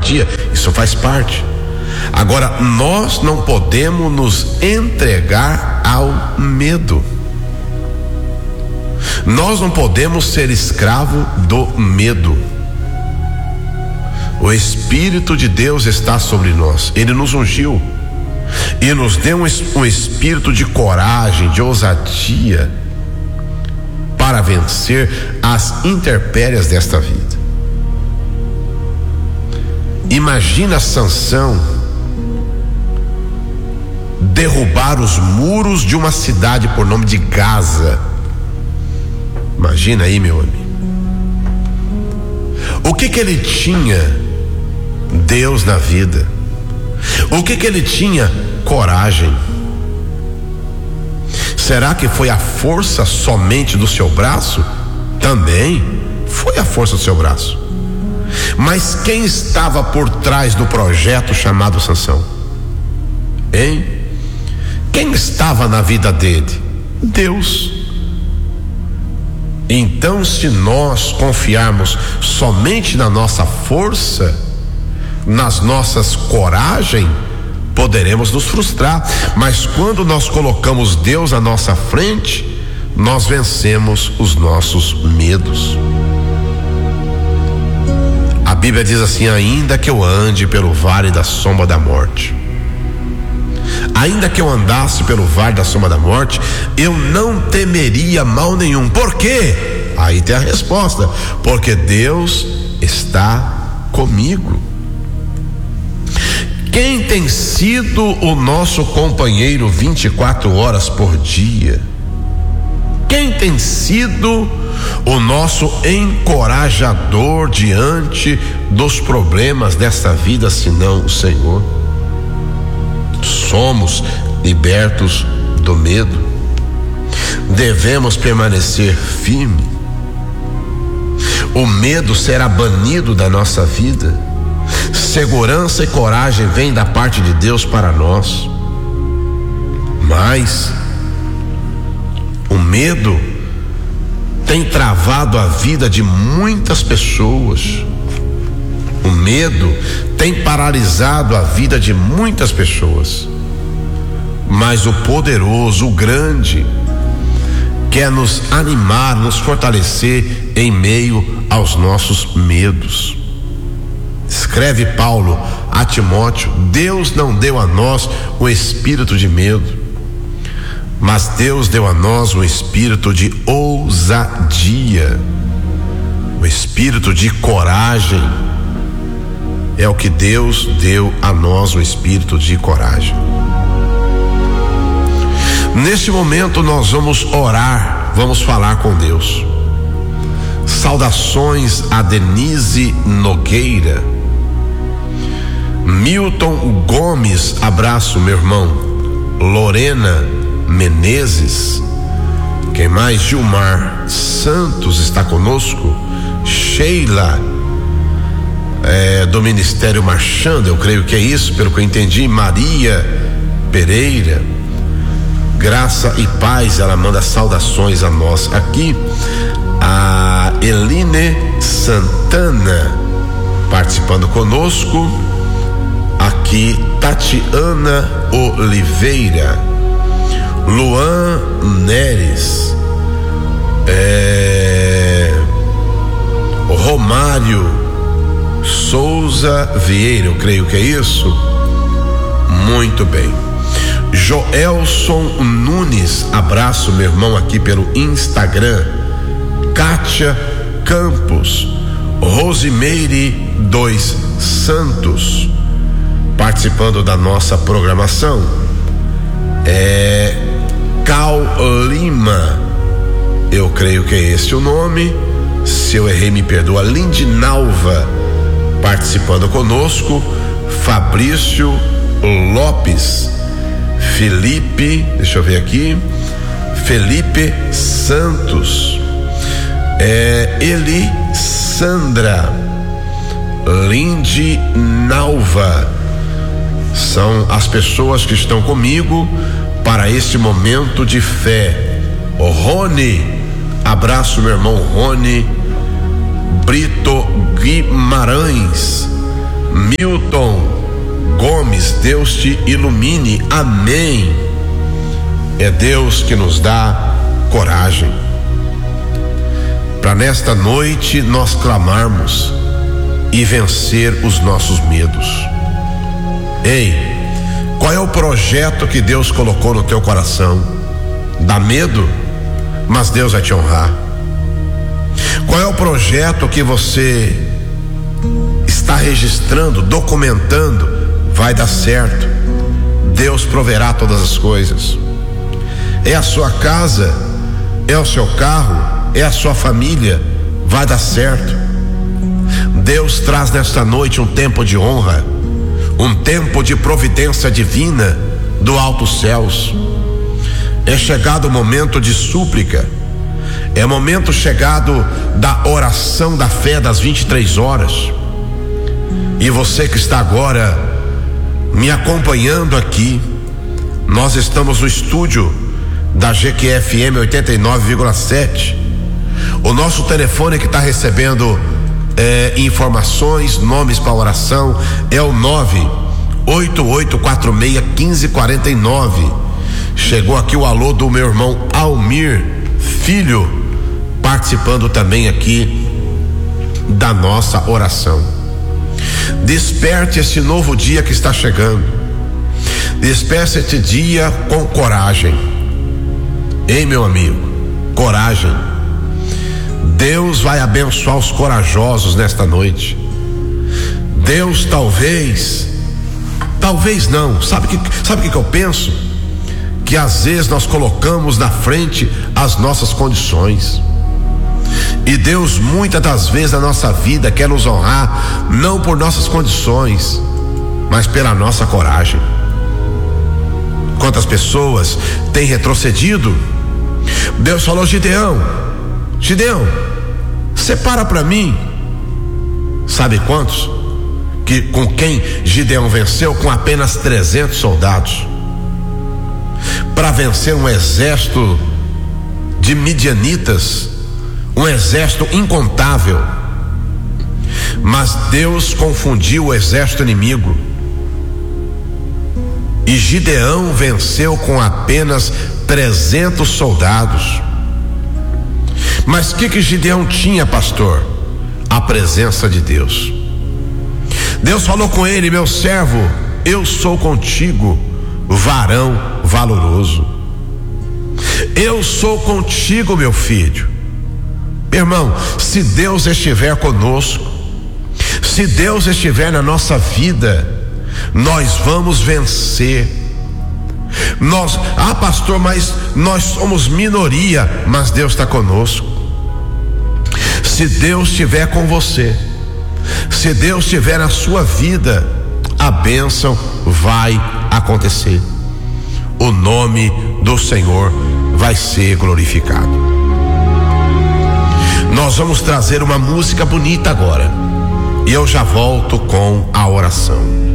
covardia, isso faz parte. Agora, nós não podemos nos entregar ao medo. Nós não podemos ser escravo do medo. O Espírito de Deus está sobre nós. Ele nos ungiu e nos deu um espírito de coragem, de ousadia para vencer as intempéries desta vida. Imagina Sansão derrubar os muros de uma cidade por nome de Gaza. Imagina aí, meu amigo. O que ele tinha? Deus na vida. O que ele tinha? Coragem. Será que foi a força somente do seu braço? Também foi a força do seu braço. Mas quem estava por trás do projeto chamado Sansão? Hein? Quem estava na vida dele? Deus. Então, se nós confiarmos somente na nossa força, nas nossas coragem, poderemos nos frustrar. Mas quando nós colocamos Deus à nossa frente, nós vencemos os nossos medos. A Bíblia diz assim: ainda que eu ande pelo vale da sombra da morte, ainda que eu andasse pelo vale da sombra da morte, eu não temeria mal nenhum. Por quê? Aí tem a resposta: porque Deus está comigo. Quem tem sido o nosso companheiro 24 horas por dia? Quem tem sido o nosso encorajador diante dos problemas desta vida, senão o Senhor? Somos libertos do medo. Devemos permanecer firme. O medo será banido da nossa vida. Segurança e coragem vêm da parte de Deus para nós. Mas o medo tem travado a vida de muitas pessoas. O medo tem paralisado a vida de muitas pessoas. Mas o poderoso, o grande, quer nos animar, nos fortalecer em meio aos nossos medos. Escreve Paulo a Timóteo: Deus não deu a nós o espírito de medo, mas Deus deu a nós o espírito de ousadia, o espírito de coragem. É o que Deus deu a nós, o espírito de coragem. Neste momento nós vamos orar, vamos falar com Deus. Saudações a Denise Nogueira, Milton Gomes, abraço meu irmão. Lorena Menezes, quem mais? Gilmar Santos está conosco. Sheila, do Ministério Marchando, eu creio que é isso, pelo que eu entendi. Maria Pereira, graça e paz, ela manda saudações a nós aqui. A Eline Santana participando conosco aqui. Tatiana Oliveira, Luan Neres, Romário Souza Vieira, eu creio que é isso. Muito bem. Joelson Nunes, abraço meu irmão aqui pelo Instagram. Kátia Campos, Rosimeire dos Santos participando da nossa programação. Cal Lima, eu creio que é esse o nome, se eu errei me perdoa. Lindinalva participando conosco. Fabrício Lopes, Felipe, deixa eu ver aqui, Felipe Santos, Elisandra, Lindinalva, são as pessoas que estão comigo para este momento de fé. O Rony, abraço meu irmão Rony Brito Guimarães, Milton Gomes, Deus te ilumine, amém. É Deus que nos dá coragem para nesta noite nós clamarmos e vencer os nossos medos. Ei, qual é o projeto que Deus colocou no teu coração? Dá medo, mas Deus vai te honrar. Qual é o projeto que você está registrando, documentando? Vai dar certo. Deus proverá todas as coisas. É a sua casa, é o seu carro, é a sua família, vai dar certo. Deus traz nesta noite um tempo de honra, um tempo de providência divina do altos céus. É chegado o momento de súplica, é momento chegado da oração da fé das 23 horas. E você que está agora me acompanhando aqui, nós estamos no estúdio da GQFM 89,7. O nosso telefone que está recebendo informações, nomes para oração é o 988461549. Chegou aqui o alô do meu irmão Almir Filho, participando também aqui da nossa oração. Desperte esse novo dia que está chegando. Desperte esse dia com coragem. Ei, meu amigo, coragem. Deus vai abençoar os corajosos nesta noite. Deus talvez não, sabe o que eu penso? Que às vezes nós colocamos na frente as nossas condições. E Deus muitas das vezes na nossa vida quer nos honrar, não por nossas condições, mas pela nossa coragem. Quantas pessoas têm retrocedido? Deus falou: Gideão, separa para mim. Sabe quantos? Com quem Gideão venceu? Com apenas 300 soldados. Para vencer um exército de midianitas, um exército incontável. Mas Deus confundiu o exército inimigo, e Gideão venceu com apenas 300 soldados. Mas o que Gideão tinha, pastor? A presença de Deus. Deus falou com ele: meu servo, eu sou contigo, varão valoroso. Eu sou contigo, meu filho. Irmão, se Deus estiver conosco, se Deus estiver na nossa vida, nós vamos vencer. Pastor, mas nós somos minoria. Mas Deus está conosco. Se Deus estiver com você, se Deus estiver na sua vida, a bênção vai acontecer. O nome do Senhor vai ser glorificado. Nós vamos trazer uma música bonita agora, e eu já volto com a oração.